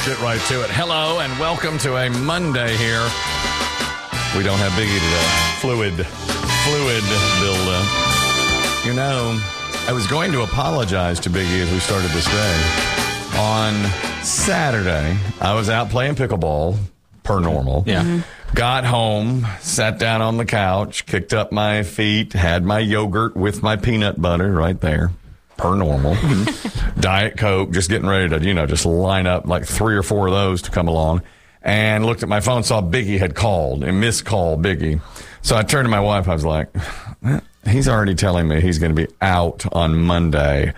Get right to it. Hello and welcome to a Monday here. We don't have Biggie today. Fluid buildup. You know, I was going to apologize to Biggie as we started this day. On Saturday, I was out playing pickleball, per normal. Yeah. Got home, sat down on the couch, kicked up my feet, had my yogurt with my peanut butter right there. Per normal. Diet Coke, just getting ready to, just line up like 3 or 4 of those to come along. And looked at my phone, saw Biggie had called and missed call Biggie. So I turned to my wife. I was like, he's already telling me he's going to be out on Monday.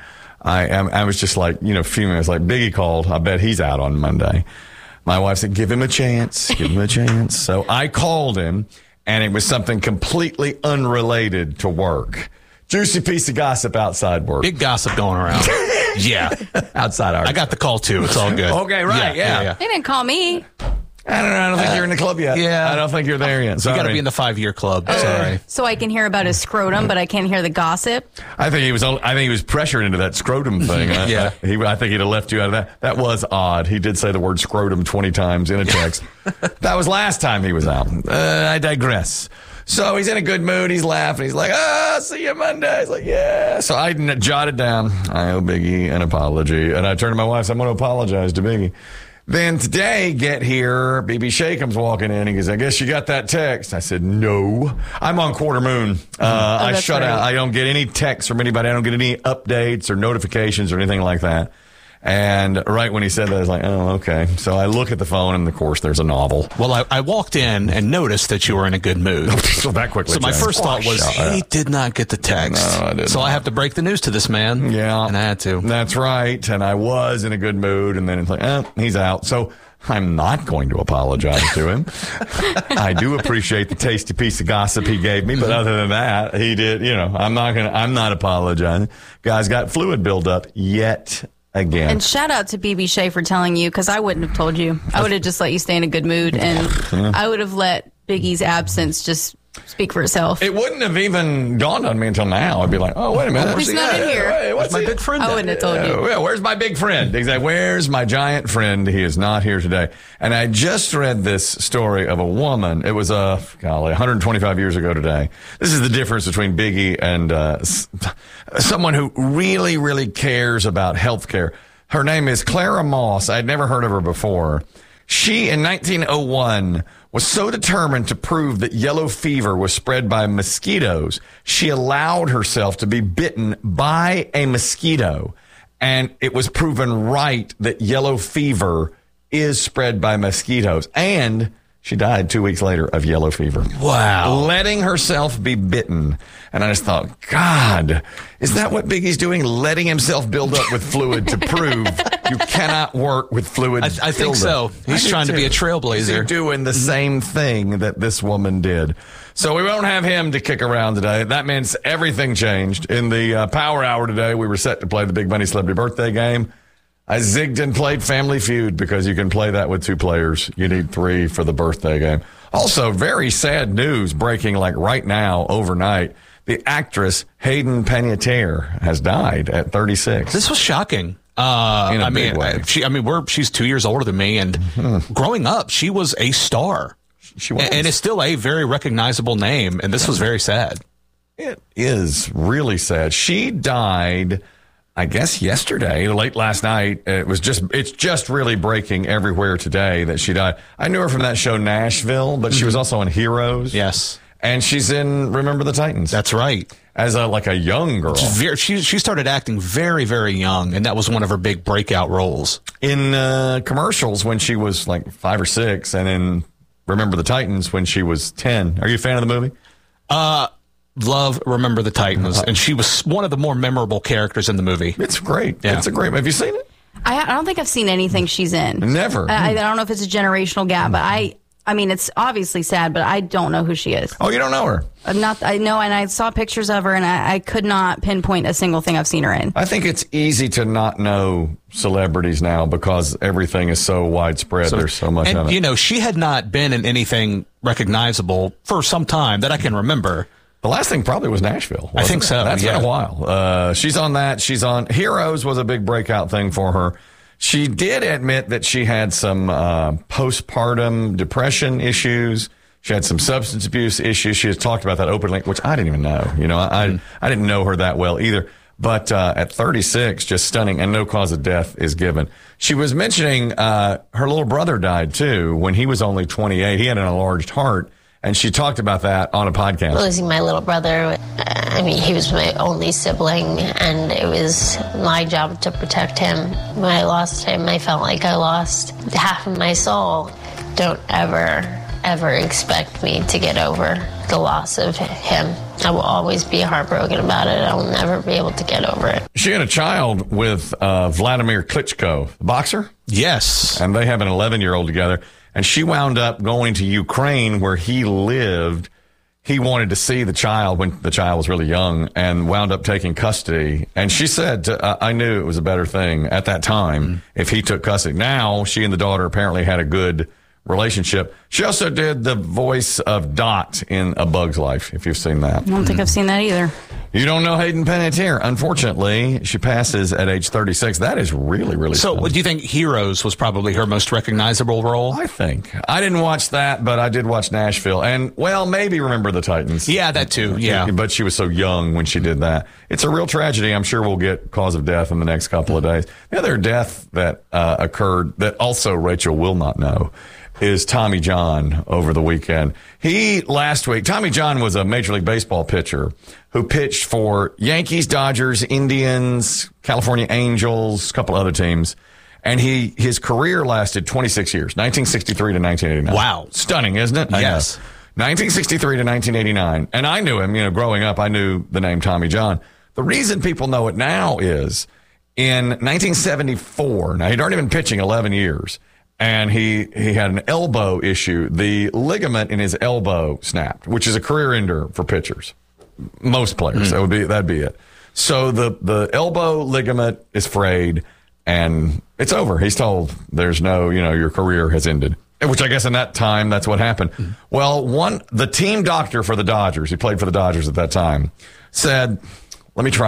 I was just like, fuming. I was like, Biggie called. I bet he's out on Monday. My wife said, give him a chance. Give him a chance. So I called him, and it was something completely unrelated to work. Juicy piece of gossip outside work. Big gossip going around. Yeah. Outside our. I got the call, too. It's all good. Okay, right, yeah. They didn't call me. I don't think you're in the club yet. Yeah. I don't think you're there yet. You got to be in the 5-year club. Sorry. So I can hear about his scrotum, but I can't hear the gossip. I think he was pressured into that scrotum thing. Yeah. I think he'd have left you out of that. That was odd. He did say the word scrotum 20 times in a text. That was last time he was out. I digress. So he's in a good mood. He's laughing. He's like, see you Monday. He's like, yeah. So I jotted down, I owe Biggie an apology. And I turned to my wife, so I'm going to apologize to Biggie. Then today, get here, BB Shea comes walking in. He goes, I guess you got that text. I said, no. I'm on quarter moon. I shut out. I don't get any texts from anybody. I don't get any updates or notifications or anything like that. And right when he said that, I was like, oh, okay. So I look at the phone, and of course, there's a novel. Well, I walked in and noticed that you were in a good mood. So that quickly. So my first thought was, he did not get the text. No, I didn't. So I have to break the news to this man. Yeah. And I had to. That's right. And I was in a good mood. And then it's like, he's out. So I'm not going to apologize to him. I do appreciate the tasty piece of gossip he gave me. But other than that, he did, I'm not apologizing. Guy's got fluid buildup yet again. And shout out to BB Shea for telling you, because I wouldn't have told you. I would have just let you stay in a good mood, and I would have let Biggie's absence just speak for itself. It wouldn't have even dawned on me until now. I'd be like, oh, wait a minute. He's not in here. Hey, what's my big friend? I wouldn't have told you. Yeah, where's my big friend? Exactly. Where's my giant friend? He is not here today. And I just read this story of a woman. It was 125 years ago today. This is the difference between Biggie and someone who really, really cares about healthcare. Her name is Clara Moss. I'd never heard of her before. She, in 1901, was so determined to prove that yellow fever was spread by mosquitoes, she allowed herself to be bitten by a mosquito. And it was proven right that yellow fever is spread by mosquitoes. And she died 2 weeks later of yellow fever. Wow. Letting herself be bitten. And I just thought, God, is that what Biggie's doing? Letting himself build up with fluid to prove you cannot work with fluid. I think so. He's trying to be a trailblazer. He's doing the same thing that this woman did. So we won't have him to kick around today. That means everything changed. In the Power Hour today, we were set to play the Big Money Celebrity Birthday game. I zigged and played Family Feud because you can play that with 2 players. You need 3 for the birthday game. Also, very sad news breaking like right now, overnight. The actress Hayden Panettiere has died at 36. This was shocking. Big way. She's 2 years older than me, and growing up, she was a star. She was. And it's still a very recognizable name, and this was very sad. It is really sad. She died, I guess, yesterday, late last night. It's just really breaking everywhere today that she died. I knew her from that show Nashville, but she was also in Heroes. Yes. And she's in Remember the Titans. That's right. As a young girl. She started acting very, very young, and that was one of her big breakout roles. In commercials when she was like 5 or 6, and in Remember the Titans when she was 10. Are you a fan of the movie? Love Remember the Titans, and she was one of the more memorable characters in the movie. It's great. Yeah. It's a great. Have you seen it? I don't think I've seen anything she's in. Never. I don't know if it's a generational gap, but I mean, it's obviously sad, but I don't know who she is. Oh, you don't know her? I know, and I saw pictures of her, and I could not pinpoint a single thing I've seen her in. I think it's easy to not know celebrities now because everything is so widespread. There's so much of it. She had not been in anything recognizable for some time that I can remember. The last thing probably was Nashville. I think so. That's been a while. She's on that. She's on Heroes was a big breakout thing for her. She did admit that she had some postpartum depression issues. She had some substance abuse issues. She has talked about that openly, which I didn't even know. You know, I didn't know her that well either. But at 36, just stunning, and no cause of death is given. She was mentioning her little brother died, too, when he was only 28. He had an enlarged heart, and she talked about that on a podcast. Losing my little brother, I mean, he was my only sibling, and it was my job to protect him. When I lost him, I felt like I lost half of my soul. Don't ever expect me to get over the loss of him. I will always be heartbroken about it. I will never be able to get over it. She had a child with Vladimir Klitschko, the boxer. Yes. And they have an 11-year-old together. And she wound up going to Ukraine where he lived. He wanted to see the child when the child was really young and wound up taking custody. And she said, I knew it was a better thing at that time if he took custody. Now, she and the daughter apparently had a good relationship. She also did the voice of Dot in A Bug's Life, if you've seen that. I don't think I've seen that either. You don't know Hayden Panettiere. Unfortunately, she passes at age 36. That is really, really So, sad. do you think Heroes was probably her most recognizable role? I think. I didn't watch that, but I did watch Nashville. And, well, maybe Remember the Titans. Yeah, that too. Yeah. But she was so young when she did that. It's a real tragedy. I'm sure we'll get cause of death in the next couple of days. The other death that occurred that also Rachel will not know is Tommy John over the weekend. Tommy John was a Major League Baseball pitcher who pitched for Yankees, Dodgers, Indians, California Angels, a couple other teams. And his career lasted 26 years, 1963 to 1989. Wow. Stunning, isn't it? I Yes. know. 1963 to 1989. And I knew him, growing up, I knew the name Tommy John. The reason people know it now is in 1974, now he'd already been pitching 11 years. And he had an elbow issue. The ligament in his elbow snapped, which is a career ender for pitchers. Most players, that'd be it. So the elbow ligament is frayed, and it's over. He's told there's no, your career has ended. Which I guess in that time, that's what happened. Well, the team doctor for the Dodgers, he played for the Dodgers at that time, said, let me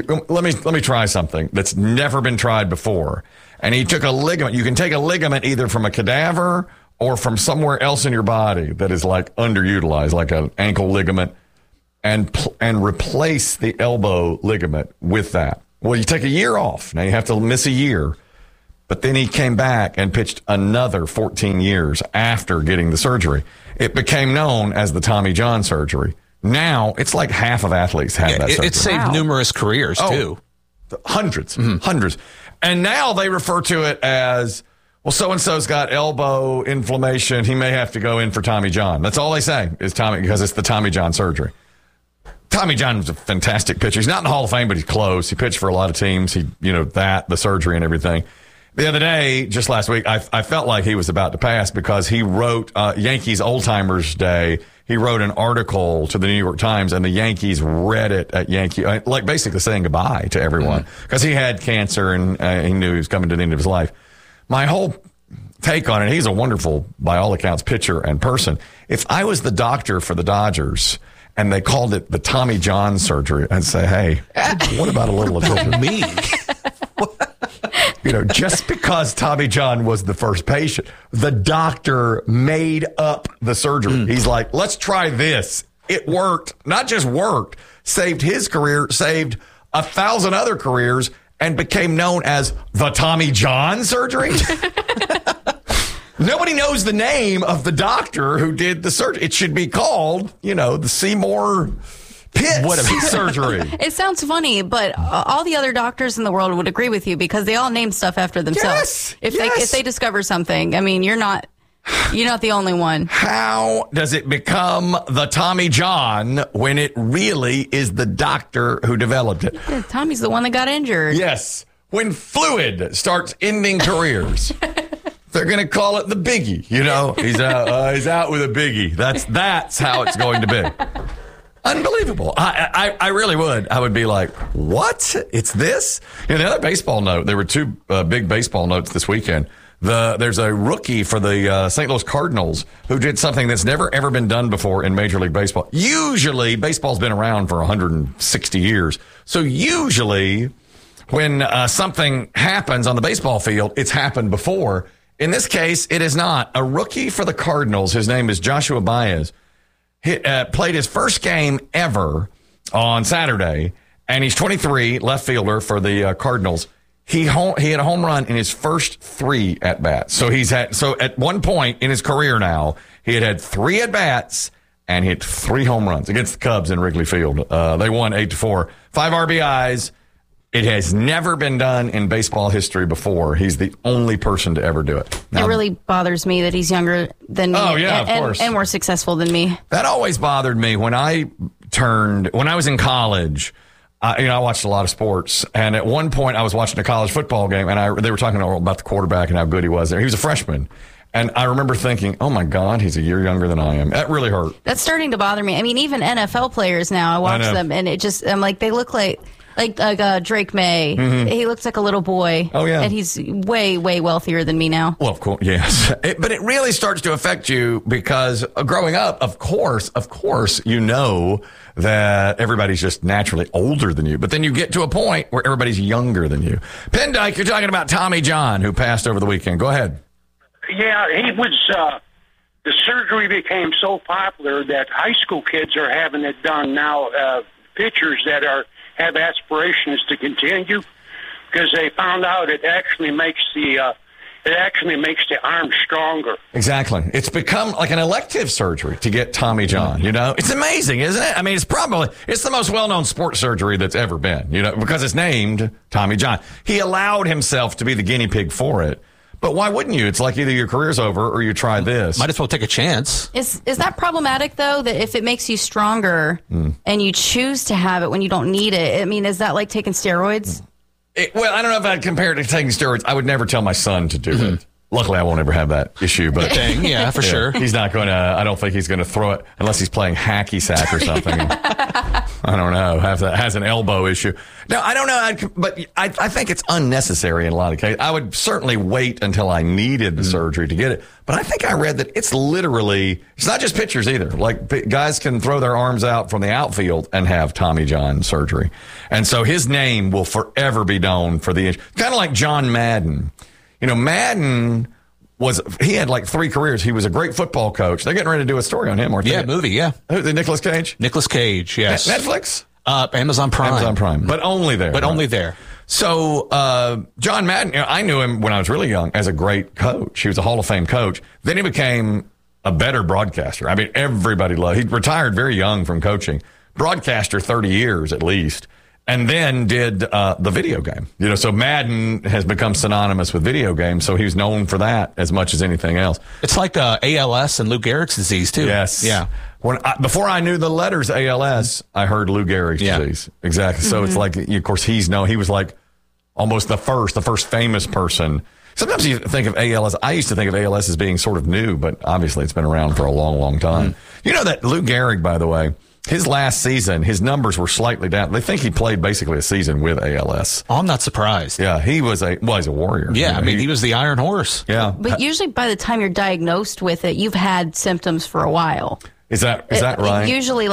try something that's never been tried before. And he took a ligament. You can take a ligament either from a cadaver or from somewhere else in your body that is like underutilized, like an ankle ligament, and replace the elbow ligament with that. Well, you take a year off. Now you have to miss a year. But then he came back and pitched another 14 years after getting the surgery. It became known as the Tommy John surgery. Now it's like half of athletes have that surgery. It saved numerous careers, too. Hundreds. And now they refer to it as, well, so-and-so's got elbow inflammation. He may have to go in for Tommy John. That's all they say is Tommy, because it's the Tommy John surgery. Tommy John was a fantastic pitcher. He's not in the Hall of Fame, but he's close. He pitched for a lot of teams. The surgery and everything. The other day, just last week, I felt like he was about to pass because he wrote Yankees Old Timers Day. He wrote an article to the New York Times, and the Yankees read it at Yankee, like basically saying goodbye to everyone because he had cancer and he knew he was coming to the end of his life. My whole take on it, he's a wonderful, by all accounts, pitcher and person. If I was the doctor for the Dodgers and they called it the Tommy John surgery, I'd say, hey, what about a little attention? Me. Just because Tommy John was the first patient, the doctor made up the surgery. He's like, let's try this. It worked. Not just worked, saved his career, saved 1,000 other careers, and became known as the Tommy John surgery. Nobody knows the name of the doctor who did the surgery. It should be called, the Seymour Pitts surgery. It sounds funny, but all the other doctors in the world would agree with you because they all name stuff after themselves. If they discover something, I mean, you're not the only one. How does it become the Tommy John when it really is the doctor who developed it? Yeah, Tommy's the one that got injured. Yes. When fluid starts ending careers, they're going to call it the biggie. He's out with a biggie. That's how it's going to be. Unbelievable. I really would. I would be like, what? It's this? The other baseball note, there were two big baseball notes this weekend. There's a rookie for the St. Louis Cardinals who did something that's never, ever been done before in Major League Baseball. Usually, baseball's been around for 160 years. So usually, when something happens on the baseball field, it's happened before. In this case, it is not. A rookie for the Cardinals, his name is Joshua Baez, played his first game ever on Saturday, and he's 23, left fielder for the Cardinals. He had a home run in his first 3 at-bats. So at one point in his career now, he had 3 at-bats and hit 3 home runs against the Cubs in Wrigley Field. They won 8-4. 5 RBIs. It has never been done in baseball history before. He's the only person to ever do it. Now, it really bothers me that he's younger than me. Oh, yeah, of course. And more successful than me. That always bothered me when I was in college. I watched a lot of sports, and at one point I was watching a college football game, and they were talking about the quarterback and how good he was. He was a freshman, and I remember thinking, "Oh my God, he's a year younger than I am." That really hurt. That's starting to bother me. I mean, even NFL players now, I watch them, and I'm like, they look like Drake May. Mm-hmm. He looks like a little boy. Oh, yeah. And he's way, way wealthier than me now. Well, of course, yes. But it really starts to affect you because growing up, of course, you know that everybody's just naturally older than you. But then you get to a point where everybody's younger than you. Pendyke, you're talking about Tommy John, who passed over the weekend. Go ahead. Yeah, he was, the surgery became so popular that high school kids are having it done now, pitchers that have aspirations to continue, because they found out it actually makes the arm stronger. Exactly. It's become like an elective surgery to get Tommy John, It's amazing, isn't it? I mean, it's the most well-known sports surgery that's ever been, because it's named Tommy John. He allowed himself to be the guinea pig for it. But why wouldn't you? It's like either your career's over or you try this. Might as well take a chance. Is that problematic, though, that if it makes you stronger and you choose to have it when you don't need it? I mean, is that like taking steroids? Well, I don't know if I'd compare it to taking steroids. I would never tell my son to do it. Luckily, I won't ever have that issue. But yeah, for sure. He's not going to, I don't think he's going to throw it unless he's playing hacky sack or something. I don't know. Has an elbow issue. No, I don't know. But I think it's unnecessary in a lot of cases. I would certainly wait until I needed the surgery to get it. But I think I read that it's not just pitchers either. Like guys can throw their arms out from the outfield and have Tommy John surgery. And so his name will forever be known for kind of like John Madden. Madden he had like 3 careers. He was a great football coach. They're getting ready to do a story on him. Yeah, movie, yeah. Who's it, Nicolas Cage? Nicolas Cage, yes. Netflix? Amazon Prime. But only there. Only there. So, John Madden, I knew him when I was really young as a great coach. He was a Hall of Fame coach. Then he became a better broadcaster. I mean, everybody loved him. He retired very young from coaching. Broadcaster 30 years at least. And then did the video game. So Madden has become synonymous with video games, so he's known for that as much as anything else. It's like ALS and Lou Gehrig's disease, too. Yes. Yeah. Before I knew the letters ALS, I heard Lou Gehrig's disease. Exactly. So it's like, of course, he was like almost the first famous person. Sometimes you think of ALS. I used to think of ALS as being sort of new, but obviously it's been around for a long, long time. You know that Lou Gehrig, by the way, his last season, his numbers were slightly down. They think he played basically a season with ALS. Oh, I'm not surprised. Yeah, he's a warrior. Yeah, he was the Iron Horse. Yeah. But usually by the time you're diagnosed with it, you've had symptoms for a while. Is that right? Usually,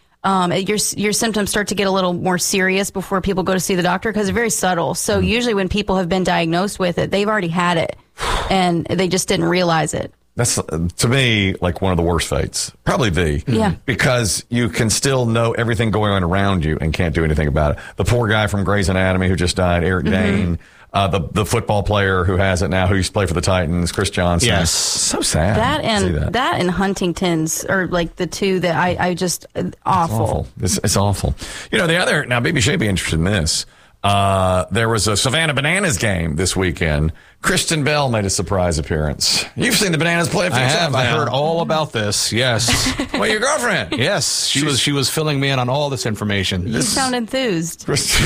your symptoms start to get a little more serious before people go to see the doctor because they're very subtle. So usually when people have been diagnosed with it, they've already had it, and they just didn't realize it. That's, to me, like one of the worst fates. Probably Yeah. Because you can still know everything going on around you and can't do anything about it. The poor guy from Grey's Anatomy who just died, Eric Dane, the football player who has it now, who used to play for the Titans, Chris Johnson. Yes. So sad. That and Huntington's are like the two that I just, awful. It's awful. The other, now BB Shea be interested in this. There was a Savannah Bananas game this weekend. Kristen Bell made a surprise appearance. You've seen the Bananas play a few times now. I heard all about this. Yes. Well, your girlfriend. Yes. She was filling me in on all this information. You sound enthused.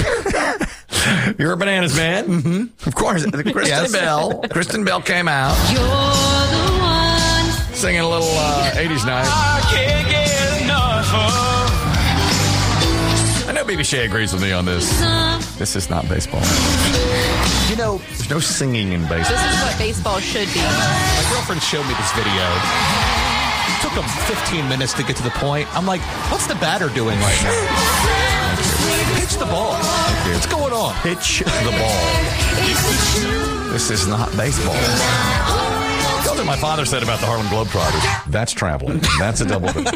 You're a Bananas man. Mm-hmm. Of course. Kristen Bell came out. You're the one. Singing a little 80s night. I can't get enough of. I know BB Shea agrees with me on this. This is not baseball. There's no singing in baseball. This is what baseball should be. My girlfriend showed me this video. It took him 15 minutes to get to the point. I'm like, what's the batter doing right now? Pitch the the ball. What's going on? Pitch the ball. This is not baseball. That's what my father said about the Harlem Globetrotters. That's traveling. That's a double thing.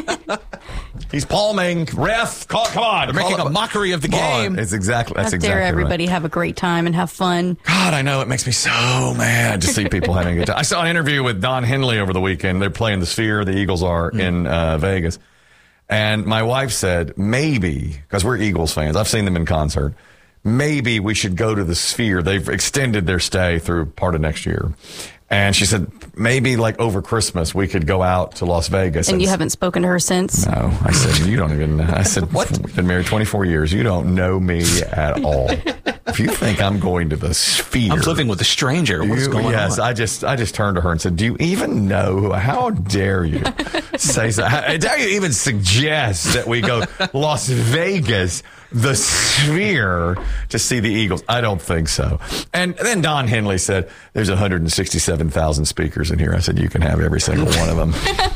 He's palming. Ref, come on. They're making a mockery of the game. It's exactly. That's How exactly dare right. everybody have a great time and have fun. God, I know. It makes me so mad to see people having a good time. I saw an interview with Don Henley over the weekend. They're playing the Sphere. The Eagles are in Vegas. And my wife said, maybe, because we're Eagles fans, I've seen them in concert, maybe we should go to the Sphere. They've extended their stay through part of next year. And she said, maybe like over Christmas, we could go out to Las Vegas. And you haven't spoken to her since? No. I said, you don't even know. I said, what? We've been married 24 years. You don't know me at all. If you think I'm going to the Sphere. I'm living with a stranger. What's going on? Yes, I just turned to her and said, do you even know? How dare you say so? How dare you even suggest that we go Las Vegas, the Sphere, to see the Eagles? I don't think so. And then Don Henley said, there's 167,000 speakers in here. I said, you can have every single one of them.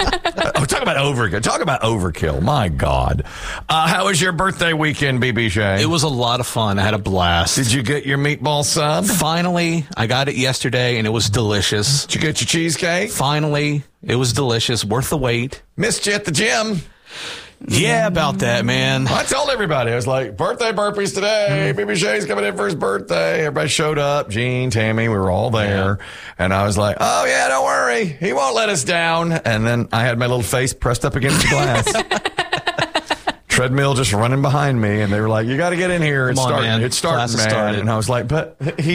Oh, talk about overkill. Talk about overkill. My God. How was your birthday weekend, BB Shay? It was a lot of fun. I had a blast. Did you get your meatball sub? Finally, I got it yesterday, and it was delicious. Did you get your cheesecake? Finally, it was delicious. Worth the wait. Missed you at the gym. Yeah, about that, man. I told everybody, I was like, birthday burpees today. BB Shay's coming in for his birthday. Everybody showed up. Gene, Tammy, we were all there. And I was like, oh, yeah, don't worry. He won't let us down. And then I had my little face pressed up against the glass. Treadmill just running behind me. And they were like, you got to get in here. It's Come on, starting, man. It's starting, Class has man. started. And I was like, but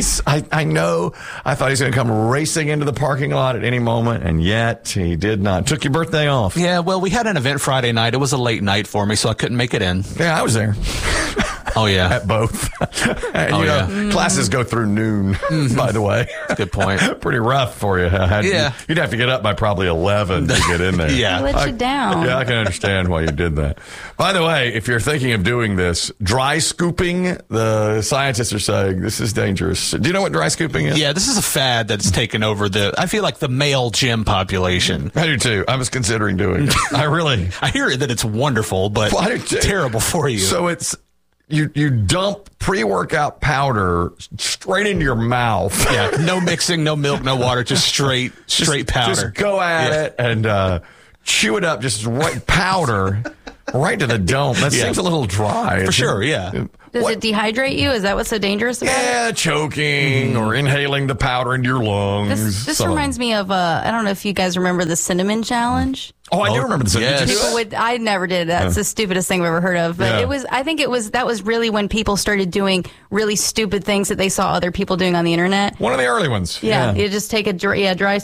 I know. I thought he's going to come racing into the parking lot at any moment. And yet he did not. Took your birthday off. Yeah, well, we had an event Friday night. It was a late night for me, so I couldn't make it in. Yeah, I was there. Oh, yeah. At both. And, Oh, you know, yeah. classes go through noon, by the way. Good point. Pretty rough for you. Yeah. You'd have to get up by probably 11 to get in there. Yeah. They let you down. Yeah, I can understand why you did that. By the way, if you're thinking of doing this, dry scooping, the scientists are saying this is dangerous. Do you know what dry scooping is? Yeah, this is a fad that's taken over I feel like the male gym population. I do too. I was considering doing it. I hear that it's wonderful, but Well, I do too. terrible for you. So it's, you dump pre-workout powder straight into your mouth. yeah, no mixing, no milk, no water, just straight powder. Just go at it and chew it up, just right powder right to the dome. That seems a little dry. For sure, yeah. Does it dehydrate you? Is that what's so dangerous about it? Yeah, choking or inhaling the powder into your lungs. This reminds me of, I don't know if you guys remember the cinnamon challenge. Oh, I do remember this. yes. Did you do People it? would, I never did. That's the stupidest thing I've ever heard of. But Yeah. I think that was really when people started doing really stupid things that they saw other people doing on the internet. One of the early ones. Yeah, you just take a dry